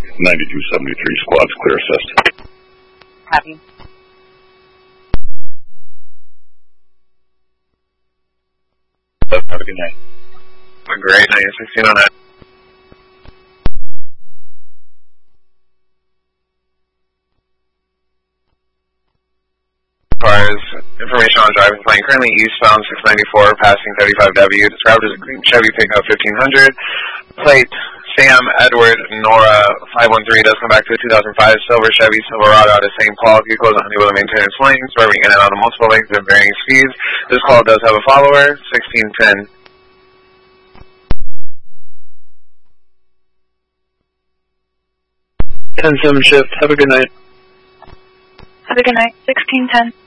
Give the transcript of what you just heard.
9273, squad's clear assist. Copy. Have a good night. Great, 916 on that. As far as information on driving plane, currently eastbound 694, passing 35W, described as a green Chevy pickup 1500, plate Sam Edward Nora 513, does come back to a 2005 silver Chevy Silverado out of St. Paul. Vehicle is on Honeywell maintenance lanes, swerving in and out of multiple lanes at varying speeds. This call does have a follower, 1610. Ten-7 shift. Have a good night. Have a good night. 1610.